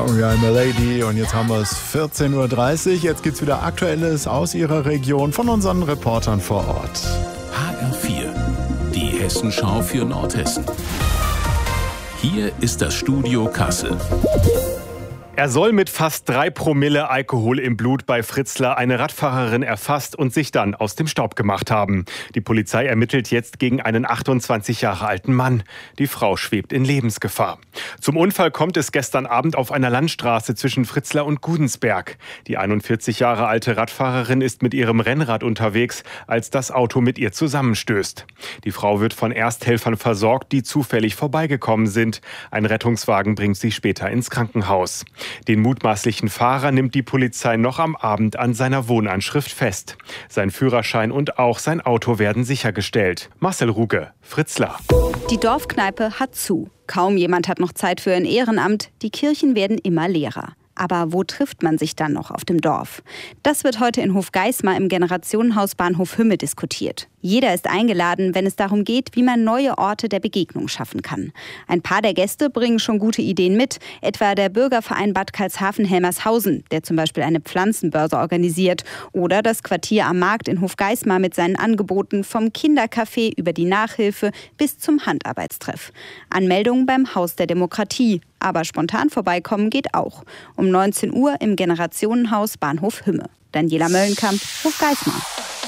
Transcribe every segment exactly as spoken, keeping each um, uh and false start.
We are a Lady und jetzt haben wir es vierzehn Uhr dreißig. Jetzt gibt's wieder Aktuelles aus Ihrer Region von unseren Reportern vor Ort. H R vier, die Hessenschau für Nordhessen. Hier ist das Studio Kassel. Er soll mit fast drei Promille Alkohol im Blut bei Fritzlar eine Radfahrerin erfasst und sich dann aus dem Staub gemacht haben. Die Polizei ermittelt jetzt gegen einen achtundzwanzig Jahre alten Mann. Die Frau schwebt in Lebensgefahr. Zum Unfall kommt es gestern Abend auf einer Landstraße zwischen Fritzlar und Gudensberg. Die einundvierzig Jahre alte Radfahrerin ist mit ihrem Rennrad unterwegs, als das Auto mit ihr zusammenstößt. Die Frau wird von Ersthelfern versorgt, die zufällig vorbeigekommen sind. Ein Rettungswagen bringt sie später ins Krankenhaus. Den mutmaßlichen Fahrer nimmt die Polizei noch am Abend an seiner Wohnanschrift fest. Sein Führerschein und auch sein Auto werden sichergestellt. Marcel Ruge, Fritzlar. Die Dorfkneipe hat zu. Kaum jemand hat noch Zeit für ein Ehrenamt. Die Kirchen werden immer leerer. Aber wo trifft man sich dann noch auf dem Dorf? Das wird heute in Hofgeismar im Generationenhaus Bahnhof Hümme diskutiert. Jeder ist eingeladen, wenn es darum geht, wie man neue Orte der Begegnung schaffen kann. Ein paar der Gäste bringen schon gute Ideen mit, etwa der Bürgerverein Bad Karlshafen-Helmershausen, der zum Beispiel eine Pflanzenbörse organisiert, oder das Quartier am Markt in Hofgeismar mit seinen Angeboten vom Kindercafé über die Nachhilfe bis zum Handarbeitstreff. Anmeldungen beim Haus der Demokratie, aber spontan vorbeikommen geht auch. Um neunzehn Uhr im Generationenhaus Bahnhof Hümme. Daniela Möllenkamp, Hofgeismar.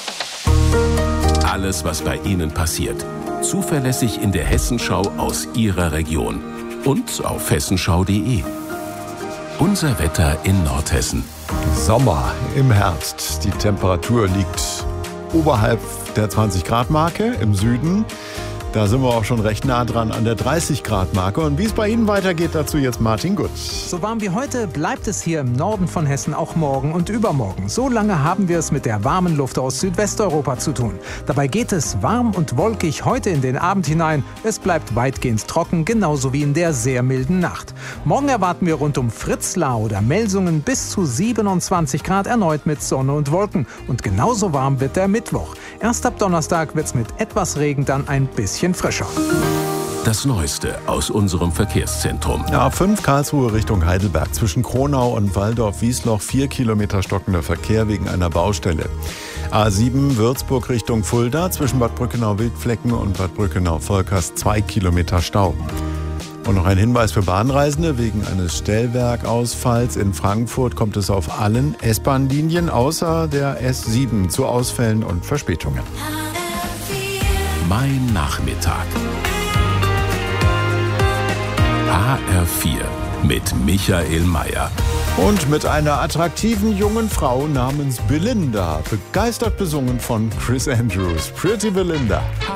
Alles, was bei Ihnen passiert. Zuverlässig in der Hessenschau aus Ihrer Region. Und auf hessenschau punkt de. Unser Wetter in Nordhessen. Sommer im Herbst. Die Temperatur liegt oberhalb der zwanzig Grad Marke im Süden. Da sind wir auch schon recht nah dran an der dreißig Grad Marke. Und wie es bei Ihnen weitergeht, dazu jetzt Martin Gutz. So warm wie heute bleibt es hier im Norden von Hessen auch morgen und übermorgen. So lange haben wir es mit der warmen Luft aus Südwesteuropa zu tun. Dabei geht es warm und wolkig heute in den Abend hinein. Es bleibt weitgehend trocken, genauso wie in der sehr milden Nacht. Morgen erwarten wir rund um Fritzlar oder Melsungen bis zu siebenundzwanzig Grad, erneut mit Sonne und Wolken. Und genauso warm wird der Mittwoch. Erst ab Donnerstag wird es mit etwas Regen dann ein bisschen frischer. Das Neueste aus unserem Verkehrszentrum. A fünf Karlsruhe Richtung Heidelberg. Zwischen Kronau und Walldorf-Wiesloch vier Kilometer stockender Verkehr wegen einer Baustelle. A sieben Würzburg Richtung Fulda. Zwischen Bad Brückenau-Wildflecken und Bad Brückenau-Volkers zwei Kilometer Stau. Und noch ein Hinweis für Bahnreisende. Wegen eines Stellwerkausfalls in Frankfurt kommt es auf allen S-Bahn-Linien außer der S sieben zu Ausfällen und Verspätungen. Mein Nachmittag. H R vier mit Michael Mayer. Und mit einer attraktiven jungen Frau namens Belinda. Begeistert besungen von Chris Andrews. Pretty Belinda.